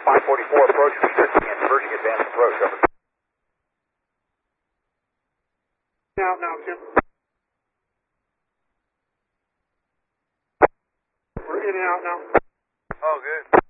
544 approach, restricting and diverging advanced approach. Over. Now, Kim. We're in and out now. Oh, good.